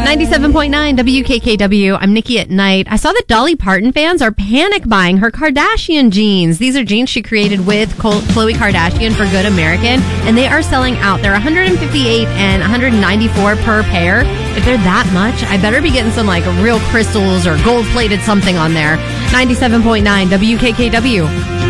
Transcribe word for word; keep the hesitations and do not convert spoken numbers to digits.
ninety-seven point nine W K K W. I'm Nikki at Night. I saw that Dolly Parton fans are panic buying her Kardashian jeans. These are jeans she created with Khloe Kardashian for Good American, and they are selling out. They're one hundred fifty-eight and one hundred ninety-four per pair. If they're that much, I better be getting some like real crystals or gold-plated something on there. ninety-seven point nine W K K W.